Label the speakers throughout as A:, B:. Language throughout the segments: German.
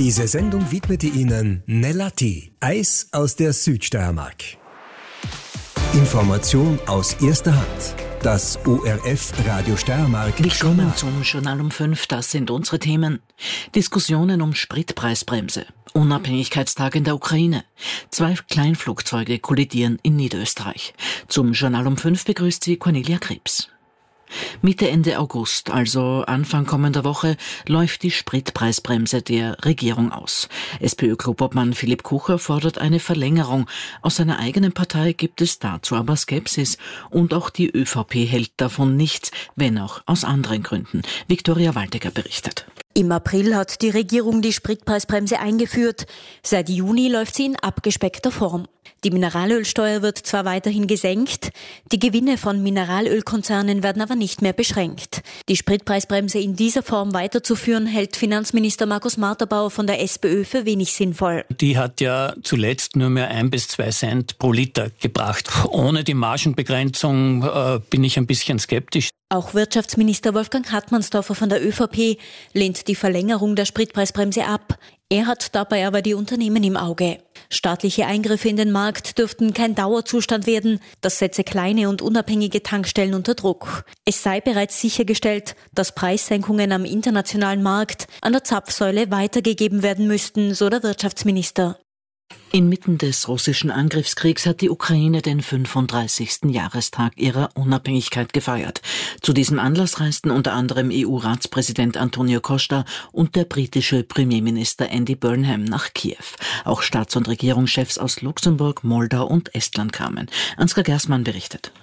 A: Diese Sendung widmete Ihnen Nelati, Eis aus der Südsteiermark. Information aus erster Hand. Das ORF Radio Steiermark.
B: Willkommen zum Journal um 5, das sind unsere Themen. Diskussionen um Spritpreisbremse, Unabhängigkeitstag in der Ukraine, 2 Kleinflugzeuge kollidieren in Niederösterreich. Zum Journal um 5 begrüßt Sie Cornelia Krebs. Mitte, Ende August, also Anfang kommender Woche, läuft die Spritpreisbremse der Regierung aus. SPÖ-Clubobmann Philipp Kucher fordert eine Verlängerung. Aus seiner eigenen Partei gibt es dazu aber Skepsis. Und auch die ÖVP hält davon nichts, wenn auch aus anderen Gründen. Viktoria Waldecker berichtet.
C: Im April hat die Regierung die Spritpreisbremse eingeführt. Seit Juni läuft sie in abgespeckter Form. Die Mineralölsteuer wird zwar weiterhin gesenkt, die Gewinne von Mineralölkonzernen werden aber nicht mehr beschränkt. Die Spritpreisbremse in dieser Form weiterzuführen, hält Finanzminister Markus Marterbauer von der SPÖ für wenig sinnvoll.
D: Die hat ja zuletzt nur mehr 1 bis 2 Cent pro Liter gebracht. Ohne die Margenbegrenzung bin ich ein bisschen skeptisch.
C: Auch Wirtschaftsminister Wolfgang Hartmannsdorfer von der ÖVP lehnt die Verlängerung der Spritpreisbremse ab. Er hat dabei aber die Unternehmen im Auge. Staatliche Eingriffe in den Markt dürften kein Dauerzustand werden. Das setze kleine und unabhängige Tankstellen unter Druck. Es sei bereits sichergestellt, dass Preissenkungen am internationalen Markt an der Zapfsäule weitergegeben werden müssten, so der Wirtschaftsminister.
B: Inmitten des russischen Angriffskriegs hat die Ukraine den 35. Jahrestag ihrer Unabhängigkeit gefeiert. Zu diesem Anlass reisten unter anderem EU-Ratspräsident Antonio Costa und der britische Premierminister Andy Burnham nach Kiew. Auch Staats- und Regierungschefs aus Luxemburg, Moldau und Estland kamen. Ansgar Gersmann berichtet.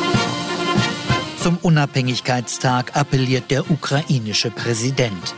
E: Zum Unabhängigkeitstag appelliert der ukrainische Präsident.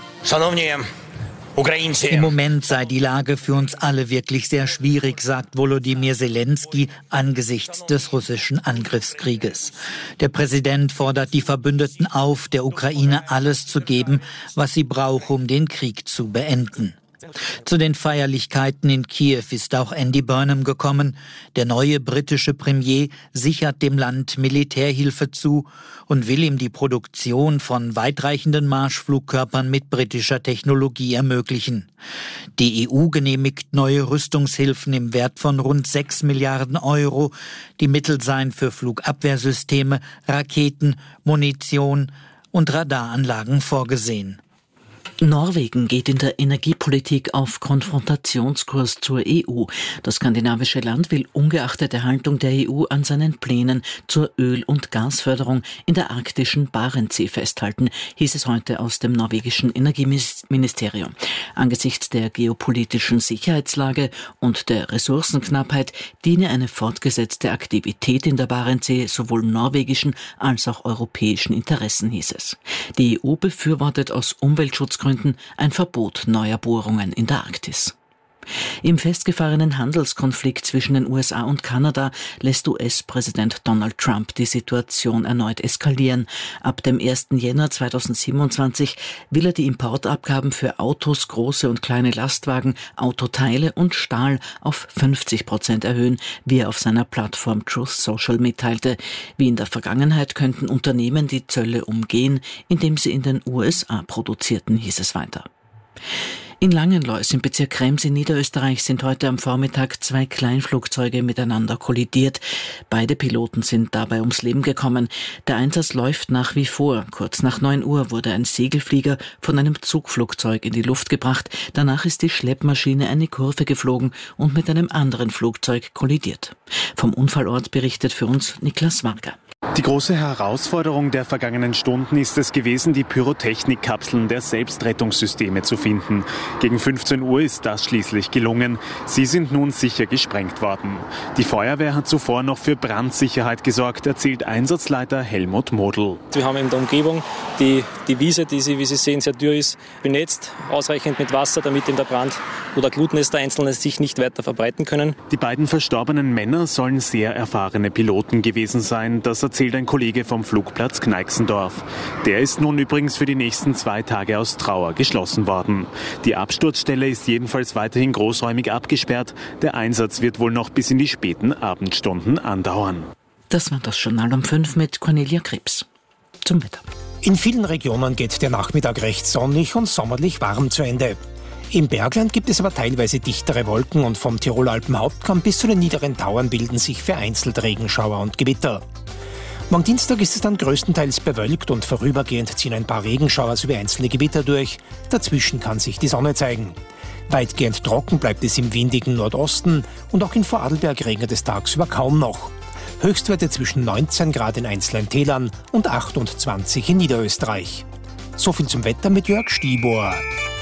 E: Im Moment sei die Lage für uns alle wirklich sehr schwierig, sagt Volodymyr Zelensky angesichts des russischen Angriffskrieges. Der Präsident fordert die Verbündeten auf, der Ukraine alles zu geben, was sie braucht, um den Krieg zu beenden. Zu den Feierlichkeiten in Kiew ist auch Andy Burnham gekommen. Der neue britische Premier sichert dem Land Militärhilfe zu und will ihm die Produktion von weitreichenden Marschflugkörpern mit britischer Technologie ermöglichen. Die EU genehmigt neue Rüstungshilfen im Wert von rund 6 Milliarden Euro. Die Mittel seien für Flugabwehrsysteme, Raketen, Munition und Radaranlagen vorgesehen.
B: Norwegen geht in der Energiepolitik auf Konfrontationskurs zur EU. Das skandinavische Land will ungeachtet der Haltung der EU an seinen Plänen zur Öl- und Gasförderung in der arktischen Barentssee festhalten, hieß es heute aus dem norwegischen Energieministerium. Angesichts der geopolitischen Sicherheitslage und der Ressourcenknappheit diene eine fortgesetzte Aktivität in der Barentssee sowohl norwegischen als auch europäischen Interessen, hieß es. Die EU befürwortet aus Umweltschutzgründen ein Verbot neuer Bohrungen in der Arktis. Im festgefahrenen Handelskonflikt zwischen den USA und Kanada lässt US-Präsident Donald Trump die Situation erneut eskalieren. Ab dem 1. Jänner 2027 will er die Importabgaben für Autos, große und kleine Lastwagen, Autoteile und Stahl auf 50% erhöhen, wie er auf seiner Plattform Truth Social mitteilte. Wie in der Vergangenheit könnten Unternehmen die Zölle umgehen, indem sie in den USA produzierten, hieß es weiter. In Langenlois im Bezirk Krems in Niederösterreich sind heute am Vormittag 2 Kleinflugzeuge miteinander kollidiert. Beide Piloten sind dabei ums Leben gekommen. Der Einsatz läuft nach wie vor. Kurz nach 9 Uhr wurde ein Segelflieger von einem Zugflugzeug in die Luft gebracht. Danach ist die Schleppmaschine eine Kurve geflogen und mit einem anderen Flugzeug kollidiert. Vom Unfallort berichtet für uns Niklas Warger.
F: Die große Herausforderung der vergangenen Stunden ist es gewesen, die Pyrotechnikkapseln der Selbstrettungssysteme zu finden. Gegen 15 Uhr ist das schließlich gelungen. Sie sind nun sicher gesprengt worden. Die Feuerwehr hat zuvor noch für Brandsicherheit gesorgt, erzählt Einsatzleiter Helmut Modl.
G: Wir haben in der Umgebung die Wiese, die wie Sie sehen, sehr dürr ist, benetzt, ausreichend mit Wasser, damit in der Brand oder Glutnester einzelne sich nicht weiter verbreiten können.
F: Die beiden verstorbenen Männer sollen sehr erfahrene Piloten gewesen sein. Das erzählt ein Kollege vom Flugplatz Kneixendorf. Der ist nun übrigens für die nächsten 2 Tage aus Trauer geschlossen worden. Die Absturzstelle ist jedenfalls weiterhin großräumig abgesperrt. Der Einsatz wird wohl noch bis in die späten Abendstunden andauern.
B: Das war das Journal um 5 mit Cornelia Krebs. Zum Wetter.
A: In vielen Regionen geht der Nachmittag recht sonnig und sommerlich warm zu Ende.
H: Im Bergland gibt es aber teilweise dichtere Wolken und vom Tiroler Alpenhauptkamm bis zu den niederen Tauern bilden sich vereinzelt Regenschauer und Gewitter. Morgen Dienstag ist es dann größtenteils bewölkt und vorübergehend ziehen ein paar Regenschauer sowie einzelne Gewitter durch. Dazwischen kann sich die Sonne zeigen. Weitgehend trocken bleibt es im windigen Nordosten und auch in Vorarlberg regnet es tagsüber kaum noch. Höchstwerte zwischen 19 Grad in einzelnen Tälern und 28 in Niederösterreich. So viel zum Wetter mit Jörg Stibor.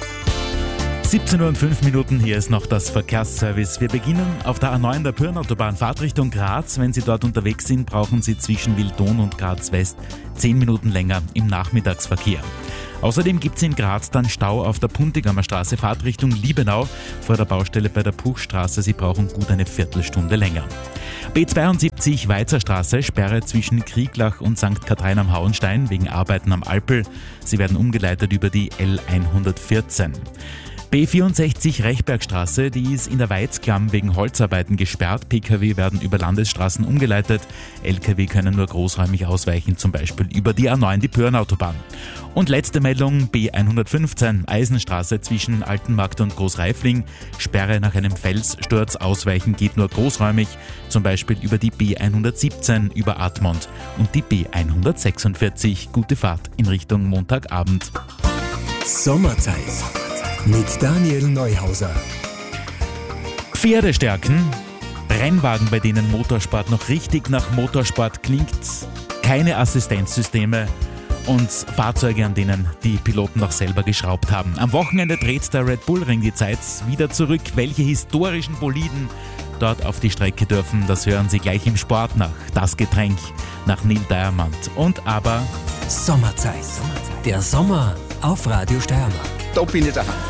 I: 17:05 Uhr, hier ist noch das Verkehrsservice. Wir beginnen auf der A9 der Pyrenautobahn, Fahrtrichtung Graz. Wenn Sie dort unterwegs sind, brauchen Sie zwischen Wildon und Graz West 10 Minuten länger im Nachmittagsverkehr. Außerdem gibt es in Graz dann Stau auf der Puntigamer Straße, Fahrtrichtung Liebenau, vor der Baustelle bei der Puchstraße. Sie brauchen gut eine Viertelstunde länger. B72 Weizerstraße, Sperre zwischen Krieglach und St. Katharin am Hauenstein wegen Arbeiten am Alpel. Sie werden umgeleitet über die L114. B64 Rechbergstraße, die ist in der Weizklamm wegen Holzarbeiten gesperrt. Pkw werden über Landesstraßen umgeleitet. Lkw können nur großräumig ausweichen, zum Beispiel über die A9, die Pyrenautobahn. Und letzte Meldung, B115 Eisenstraße zwischen Altenmarkt und Großreifling. Sperre nach einem Felssturz, ausweichen geht nur großräumig, zum Beispiel über die B117 über Admont und die B146. Gute Fahrt in Richtung Montagabend.
A: Sommerzeit mit Daniel Neuhauser.
I: Pferde stärken, Rennwagen, bei denen Motorsport noch richtig nach Motorsport klingt, keine Assistenzsysteme und Fahrzeuge, an denen die Piloten noch selber geschraubt haben. Am Wochenende dreht der Red Bull Ring die Zeit wieder zurück. Welche historischen Boliden dort auf die Strecke dürfen, das hören Sie gleich im Sport nach. Das Getränk nach Neil Diamond. Und aber
A: Sommerzeit. Der Sommer auf Radio Steiermark.
J: Da bin ich daheim.